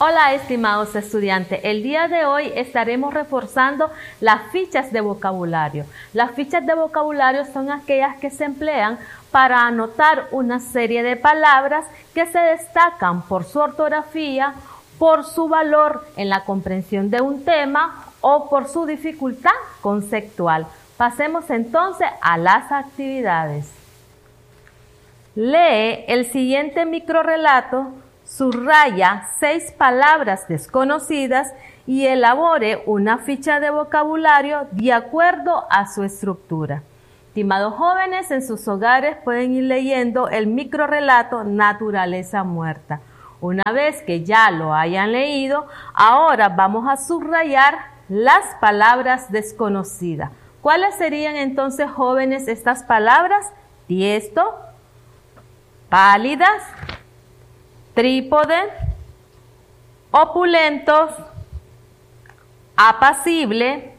Hola, estimados estudiantes. El día de hoy estaremos reforzando las fichas de vocabulario. Las fichas de vocabulario son aquellas que se emplean para anotar una serie de palabras que se destacan por su ortografía, por su valor en la comprensión de un tema o por su dificultad conceptual. Pasemos entonces a las actividades. Lee el siguiente microrrelato, subraya 6 palabras desconocidas y elabore una ficha de vocabulario de acuerdo a su estructura. Estimados jóvenes, en sus hogares pueden ir leyendo el microrrelato Naturaleza Muerta. Una vez que ya lo hayan leído, ahora vamos a subrayar las palabras desconocidas. ¿Cuáles serían entonces, jóvenes, estas palabras? Tiesto, pálidas, trípode, opulentos, apacible,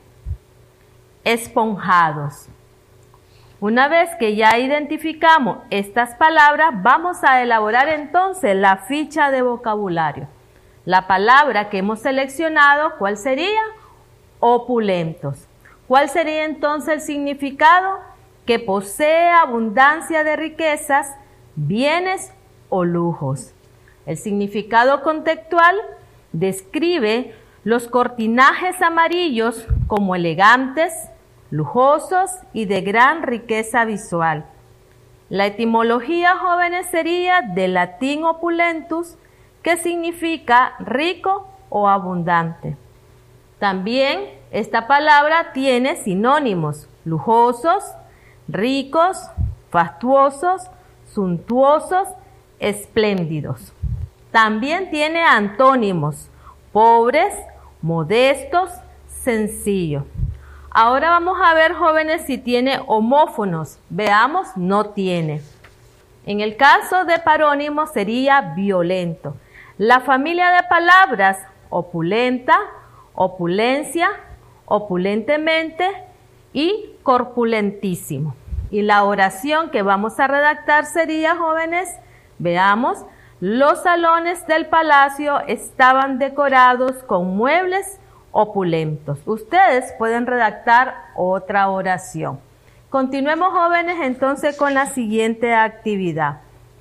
esponjados. Una vez que ya identificamos estas palabras, vamos a elaborar entonces la ficha de vocabulario. La palabra que hemos seleccionado, ¿cuál sería? Opulentos. ¿Cuál sería entonces el significado? Que posee abundancia de riquezas, bienes o lujos. El significado contextual describe los cortinajes amarillos como elegantes, lujosos y de gran riqueza visual. La etimología, jóvenes, sería del latín opulentus, que significa rico o abundante. También esta palabra tiene sinónimos: lujosos, ricos, fastuosos, suntuosos, espléndidos. También tiene antónimos: pobres, modestos, sencillos. Ahora vamos a ver, jóvenes, si tiene homófonos. Veamos, no tiene. En el caso de parónimo sería violento. La familia de palabras opulenta, opulencia, opulentemente y corpulentísimo. Y la oración que vamos a redactar sería, jóvenes, veamos: los salones del palacio estaban decorados con muebles opulentos. Ustedes pueden redactar otra oración. Continuemos, jóvenes, entonces con la siguiente actividad.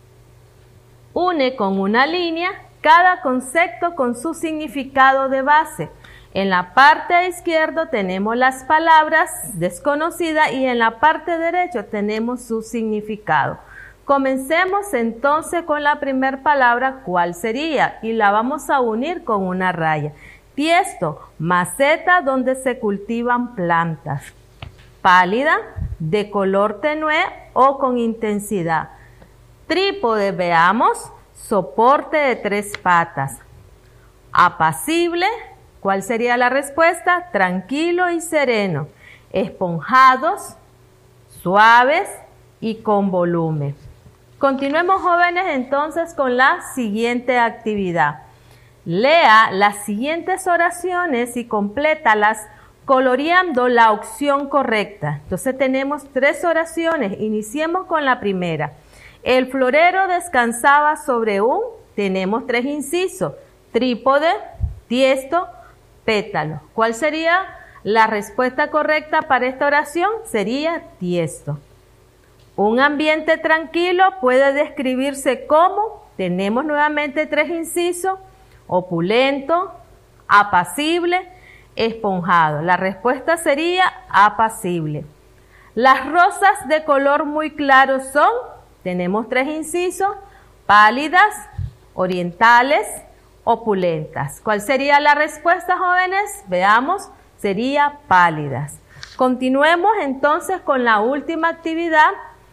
Une con una línea cada concepto con su significado de base. En la parte izquierda tenemos las palabras desconocidas y en la parte derecha tenemos su significado. Comencemos entonces con la primera palabra, ¿cuál sería? Y la vamos a unir con una raya. Tiesto, maceta donde se cultivan plantas. Pálida, de color tenue o con intensidad. Trípode, veamos, soporte de 3 patas. Apacible, ¿cuál sería la respuesta? Tranquilo y sereno. Esponjados, suaves y con volumen. Continuemos, jóvenes, entonces con la siguiente actividad. Lea las siguientes oraciones y complétalas coloreando la opción correcta. Entonces tenemos 3 oraciones. Iniciemos con la primera. El florero descansaba sobre tenemos 3 incisos: trípode, tiesto, pétalo. ¿Cuál sería la respuesta correcta para esta oración? Sería tiesto. Un ambiente tranquilo puede describirse como, tenemos nuevamente 3 incisos: opulento, apacible, esponjado. La respuesta sería apacible. Las rosas de color muy claro son, tenemos 3 incisos: pálidas, orientales, opulentas. ¿Cuál sería la respuesta, jóvenes? Veamos, sería pálidas. Continuemos entonces con la última actividad.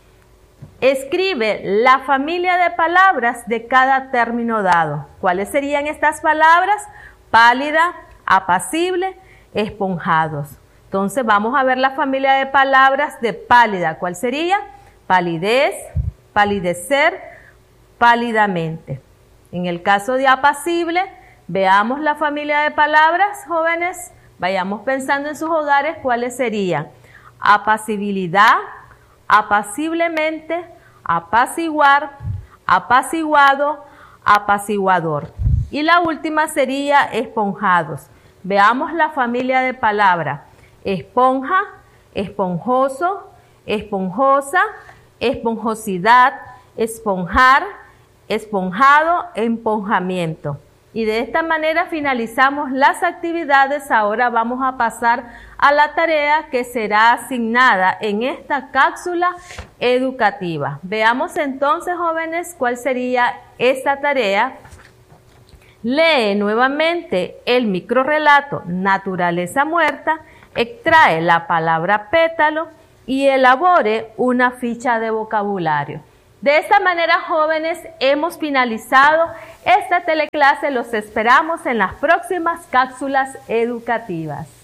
Escribe la familia de palabras de cada término dado. ¿Cuáles serían estas palabras? Pálida, apacible, esponjados. Entonces vamos a ver la familia de palabras de pálida. ¿Cuál sería? Palidez, palidecer, pálidamente. En el caso de apacible, veamos la familia de palabras, jóvenes. Vayamos pensando en sus hogares cuáles serían: apacibilidad, apaciblemente, apaciguar, apaciguado, apaciguador. Y la última sería esponjados. Veamos la familia de palabras. Esponja, esponjoso, esponjosa, esponjosidad, esponjar, esponjado, esponjamiento. Y de esta manera finalizamos las actividades. Ahora vamos a pasar a la tarea que será asignada en esta cápsula educativa. Veamos entonces, jóvenes, cuál sería esta tarea. Lee nuevamente el microrrelato Naturaleza Muerta, extrae la palabra pétalo y elabore una ficha de vocabulario. De esta manera, jóvenes, hemos finalizado esta teleclase. Los esperamos en las próximas cápsulas educativas.